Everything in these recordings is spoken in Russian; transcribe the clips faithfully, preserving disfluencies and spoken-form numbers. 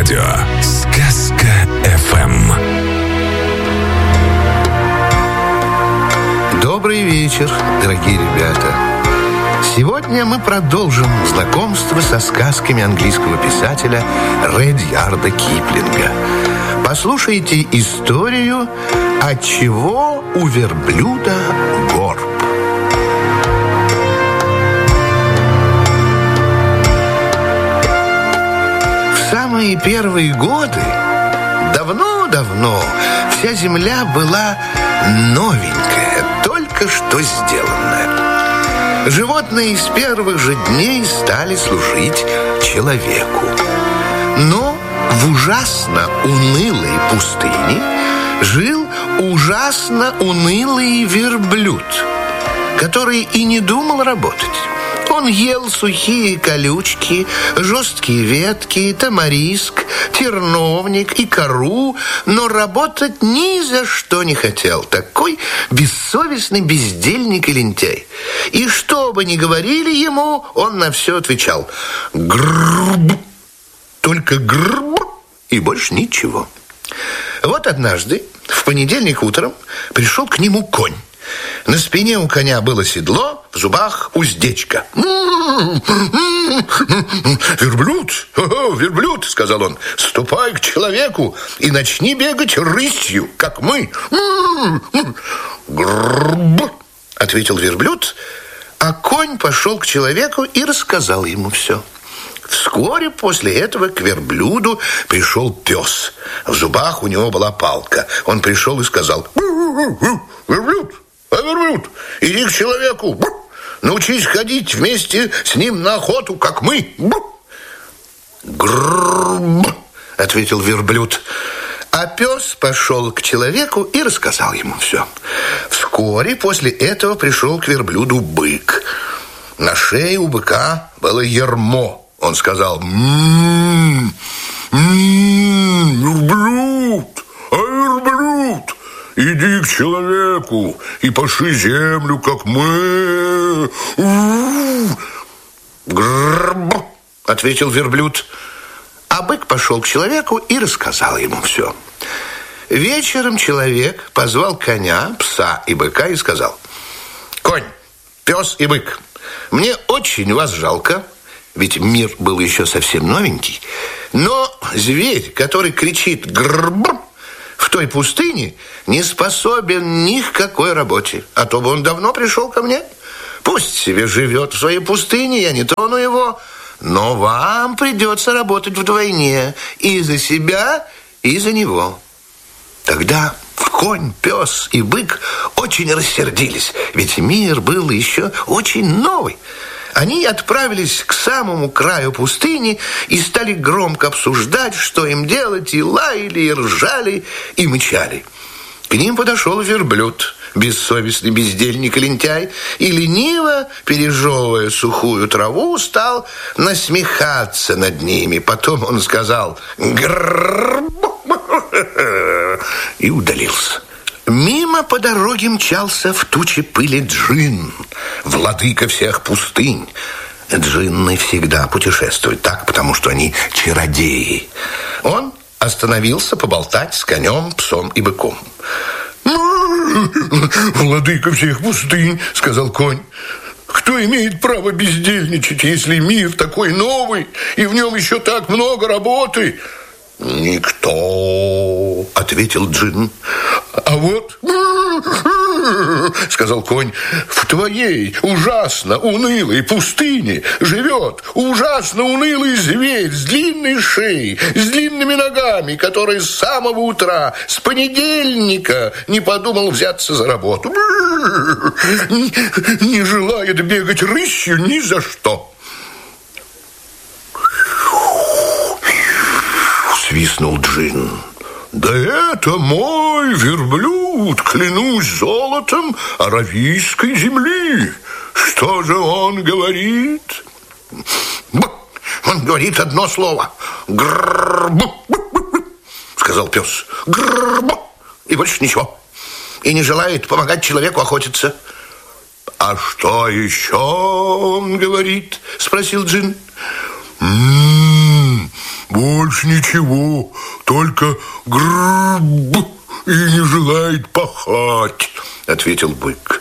радио «Сказка эф эм». Добрый вечер, дорогие ребята. Сегодня мы продолжим знакомство со сказками английского писателя Редьярда Киплинга. Послушайте историю «Отчего у верблюда горб». В самые первые годы, давно-давно, вся земля была новенькая, только что сделанная. Животные с первых же дней стали служить человеку. Но в ужасно унылой пустыне жил ужасно унылый верблюд, который и не думал работать. Он ел сухие колючки, жесткие ветки, тамариск, терновник и кору, но работать ни за что не хотел. Такой бессовестный бездельник и лентяй. И что бы ни говорили ему, он на все отвечал: «Гррррб». Только гррррб и больше ничего. Вот однажды, в понедельник утром, пришел к нему конь. На спине у коня было седло, в зубах уздечка. «Верблюд, о, верблюд, — сказал он, — ступай к человеку и начни бегать рысью, как мы». «Гррррб», — ответил верблюд, а конь пошел к человеку и рассказал ему все. Вскоре после этого к верблюду пришел пес. В зубах у него была палка. Он пришел и сказал: «Верблюд, а верблюд, иди к человеку, научись ходить вместе с ним на охоту, как мы». «Гррррб», — ответил верблюд. А пес пошел к человеку и рассказал ему все. Вскоре после этого пришел к верблюду бык. На шее у быка было ярмо. Он сказал: «М-м-м, м-м, верблюд, а верблюд, иди к человеку и паши землю, как мы». «Гррррб», — ответил верблюд. А бык пошел к человеку и рассказал ему все. Вечером человек позвал коня, пса и быка и сказал: «Конь, пес и бык, мне очень вас жалко, ведь мир был еще совсем новенький, но зверь, который кричит «гррррб», в той пустыне не способен ни к какой работе, а то бы он давно пришел ко мне. Пусть себе живет в своей пустыне, я не трону его, но вам придется работать вдвойне, и за себя, и за него». Тогда конь, пес и бык очень рассердились, ведь мир был еще очень новый. Они отправились к самому краю пустыни и стали громко обсуждать, что им делать, и лаяли, и ржали, и мычали. К ним подошел верблюд, бессовестный бездельник и лентяй, и лениво, пережевывая сухую траву, стал насмехаться над ними. Потом он сказал «гррррб» и удалился. Мимо по дороге мчался в туче пыли Джин, владыка всех пустынь. Джинны всегда путешествуют так, потому что они чародеи. Он остановился поболтать с конем, псом и быком. «Владыка всех пустынь, — сказал конь, — кто имеет право бездельничать, если мир такой новый, и в нем еще так много работы?» «Никто, — ответил Джин. А вот, — сказал конь, — в твоей ужасно унылой пустыне живет ужасно унылый зверь с длинной шеей, с длинными ногами, который с самого утра, с понедельника не подумал взяться за работу. Не, не желает бегать рысью ни за что». Свистнул Джин. «Да это мой верблюд, клянусь золотом аравийской земли. Что же он говорит?» «Б, он говорит одно слово. Гррррб, сказал пес. Гррррб, и больше ничего. И не желает помогать человеку охотиться». «А что еще он говорит?» — спросил Джин. «М-м-м, больше ничего, только грб и не желает пахать, ответил бык.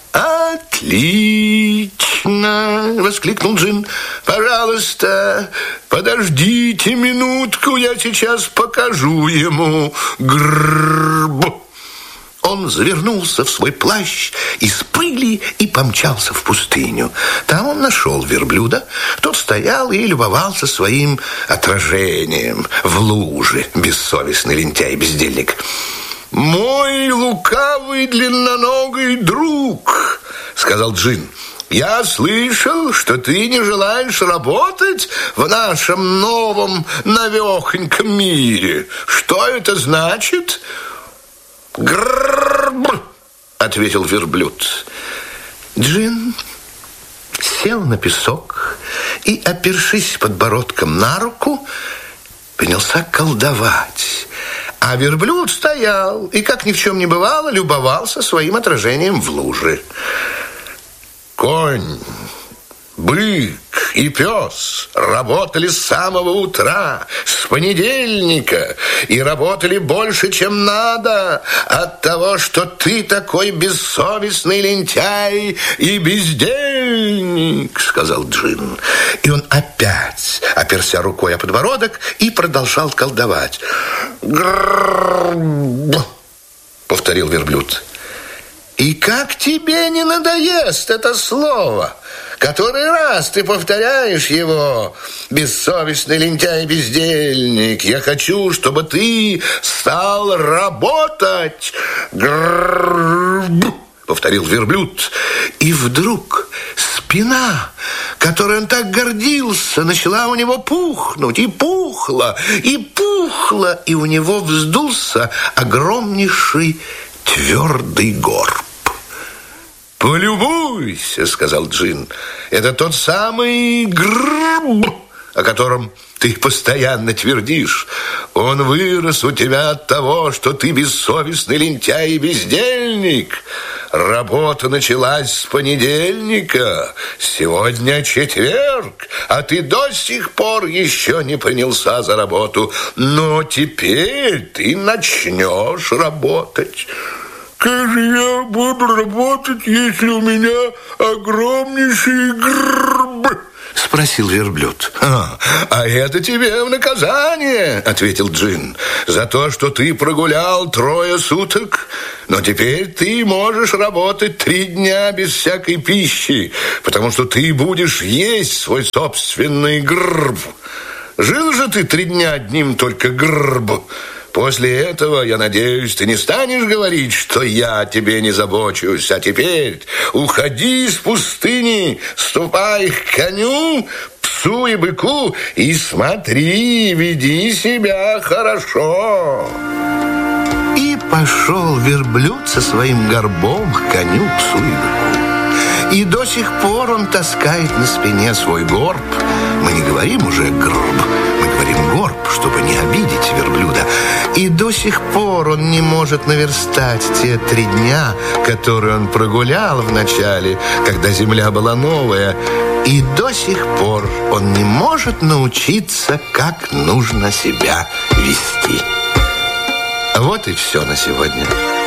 «Отлично!» — воскликнул Джин. «Пожалуйста, подождите минутку, я сейчас покажу ему грб». Он завернулся в свой плащ из пыли и помчался в пустыню. Там он нашел верблюда. Тот стоял и любовался своим отражением в луже, бессовестный лентяй-бездельник. «Мой лукавый длинноногий друг», — сказал Джин, — «я слышал, что ты не желаешь работать в нашем новом навехоньком мире. Что это значит?» «Гррррр», — ответил верблюд. Джин сел на песок и, опершись подбородком на руку, принялся колдовать. А верблюд стоял и, как ни в чем не бывало, любовался своим отражением в луже. Конь, бык и пес работали с самого утра, с понедельника, и работали больше, чем надо, от того, что ты такой бессовестный лентяй и бездельник, сказал Джин. И он опять оперся рукой о подбородок и продолжал колдовать. «Гррррр», повторил верблюд. «И как тебе не надоест это слово? Который раз ты повторяешь его, бессовестный лентяй-бездельник. Я хочу, чтобы ты стал работать». «Гррррр», повторил верблюд. И вдруг спина, которой он так гордился, начала у него пухнуть, и пухла, и пухла, и у него вздулся огромнейший твердый горб. «Полюбуйся», — сказал Джин, — «это тот самый грб, о котором ты постоянно твердишь. Он вырос у тебя от того, что ты бессовестный лентяй и бездельник. Работа началась с понедельника, сегодня четверг, а ты до сих пор еще не принялся за работу. Но теперь ты начнешь работать». «Как же я буду работать, если у меня огромнейший грб?» — спросил верблюд. «А, а это тебе в наказание», — ответил Джин, «за то, что ты прогулял трое суток. Но теперь ты можешь работать три дня без всякой пищи, потому что ты будешь есть свой собственный грб. Жил же ты три дня одним только грб. После этого, я надеюсь, ты не станешь говорить, что я о тебе не забочусь. А теперь уходи из пустыни, ступай к коню, псу и быку и смотри, веди себя хорошо». И пошел верблюд со своим горбом к коню, псу и быку. И до сих пор он таскает на спине свой горб. Мы не говорим уже грб, мы говорим горб, чтобы не обидеть верблюда. И до сих пор он не может наверстать те три дня, которые он прогулял в начале, когда земля была новая. И до сих пор он не может научиться, как нужно себя вести. Вот и все на сегодня.